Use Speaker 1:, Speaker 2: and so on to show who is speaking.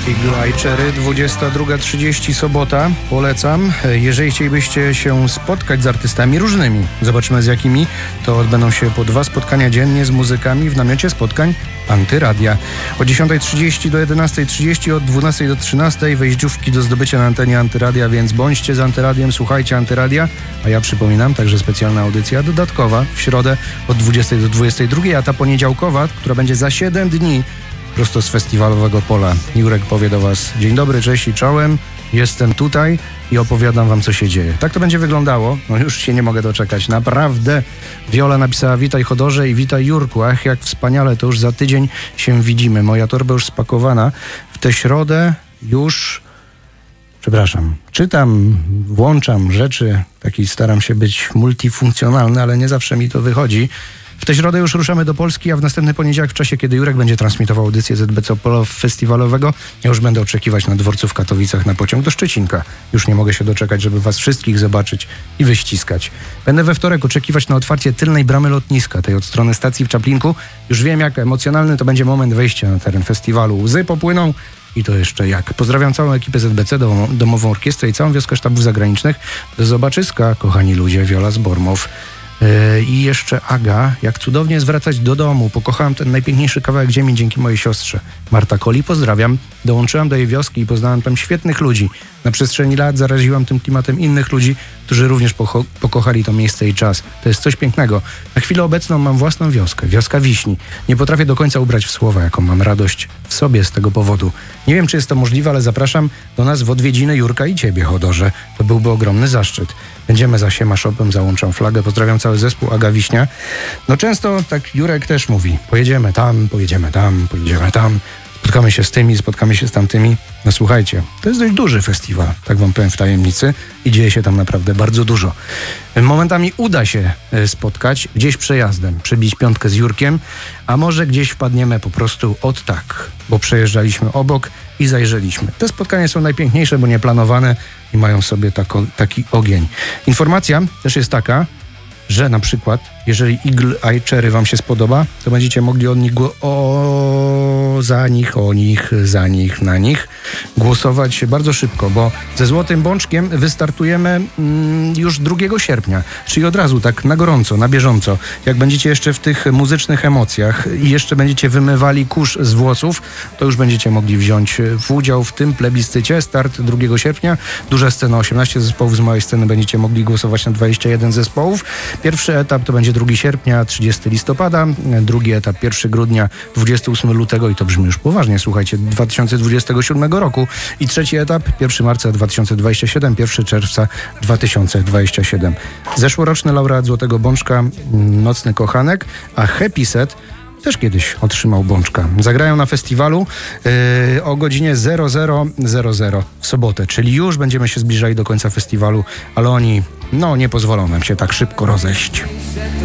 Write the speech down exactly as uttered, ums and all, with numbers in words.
Speaker 1: Eagle Eye Cherry, dwudziesta druga trzydzieści, sobota. Polecam. Jeżeli chcielibyście się spotkać z artystami różnymi, zobaczymy z jakimi, to odbędą się po dwa spotkania dziennie z muzykami w namiocie spotkań Antyradia. Od dziesiąta trzydzieści do jedenasta trzydzieści, od dwunasta do trzynastej wejściówki do zdobycia na antenie Antyradia, więc bądźcie z Antyradiem, słuchajcie Antyradia, a ja przypominam, także specjalna audycja dodatkowa w środę od dwudziestej do dwudziestej drugiej, a ta poniedziałkowa, która będzie za siedem dni, prosto z festiwalowego pola. Jurek powie do Was: dzień dobry, cześć i czołem, jestem tutaj i opowiadam Wam, co się dzieje. Tak to będzie wyglądało. No już się nie mogę doczekać. Naprawdę. Wiola napisała: witaj Chodorze i witaj Jurku. Ach, jak wspaniale, to już za tydzień się widzimy. Moja torba już spakowana. W tę środę już... Przepraszam. Czytam, włączam rzeczy. Taki staram się być multifunkcjonalny, ale nie zawsze mi to wychodzi. W tę środę już ruszamy do Polski, a w następny poniedziałek, w czasie, kiedy Jurek będzie transmitował audycję Z B C Polo festiwalowego, ja już będę oczekiwać na dworcu w Katowicach na pociąg do Szczecinka. Już nie mogę się doczekać, żeby Was wszystkich zobaczyć i wyściskać. Będę we wtorek oczekiwać na otwarcie tylnej bramy lotniska, tej od strony stacji w Czaplinku. Już wiem, jak emocjonalny to będzie moment wejścia na teren festiwalu. Łzy popłyną i to jeszcze jak. Pozdrawiam całą ekipę Z B C, domową, domową orkiestrę i całą wioskę sztabów zagranicznych. Do zobaczyska, kochani ludzie. Wiola z Bormow. I jeszcze Aga, jak cudownie jest wracać do domu. Pokochałam ten najpiękniejszy kawałek ziemi dzięki mojej siostrze. Marta Koli, pozdrawiam. Dołączyłam do jej wioski i poznałam tam świetnych ludzi. Na przestrzeni lat zaraziłam tym klimatem innych ludzi, którzy również pocho- pokochali to miejsce i czas. To jest coś pięknego. Na chwilę obecną mam własną wioskę, wioska Wiśni. Nie potrafię do końca ubrać w słowa, jaką mam radość w sobie z tego powodu. Nie wiem, czy jest to możliwe, ale zapraszam do nas w odwiedziny Jurka i Ciebie, Chodorze. To byłby ogromny zaszczyt. Będziemy za Siemaszopem, załączam flagę. Pozdrawiam cały zespół Aga Wiśnia. No często tak Jurek też mówi: pojedziemy tam, pojedziemy tam, pojedziemy tam. Spotkamy się z tymi, spotkamy się z tamtymi. No słuchajcie, to jest dość duży festiwal, tak wam powiem w tajemnicy, i dzieje się tam naprawdę bardzo dużo. Momentami uda się spotkać gdzieś przejazdem, przebić piątkę z Jurkiem, a może gdzieś wpadniemy po prostu od tak, bo przejeżdżaliśmy obok i zajrzeliśmy. Te spotkania są najpiękniejsze, bo nieplanowane i mają w sobie tako, taki ogień. Informacja też jest taka, że na przykład, jeżeli Eagle Eye Cherry Wam się spodoba, to będziecie mogli od nich, o, za nich, o nich, za nich, na nich głosować bardzo szybko, bo ze Złotym Bączkiem wystartujemy mm, już drugiego sierpnia, czyli od razu, tak na gorąco, na bieżąco. Jak będziecie jeszcze w tych muzycznych emocjach i jeszcze będziecie wymywali kurz z włosów, to już będziecie mogli wziąć w udział w tym plebiscycie. Start drugiego sierpnia, duża scena, osiemnaście zespołów, z małej sceny będziecie mogli głosować na dwadzieścia jeden zespołów. Pierwszy etap to będzie drugiego sierpnia, trzydziestego listopada, drugi etap pierwszego grudnia, dwudziestego ósmego lutego i to brzmi już poważnie, słuchajcie, dwa tysiące dwudziestego siódmego roku, i trzeci etap pierwszego marca dwa tysiące dwudziestego siódmego, pierwszego czerwca dwa tysiące dwudziestego siódmego. Zeszłoroczny laureat Złotego Bączka, Nocny Kochanek, a Happy Set też kiedyś otrzymał Bączka. Zagrają na festiwalu yy, o godzinie zero zero zero zero w sobotę, czyli już będziemy się zbliżali do końca festiwalu, ale oni, no, nie pozwolą nam się tak szybko rozejść.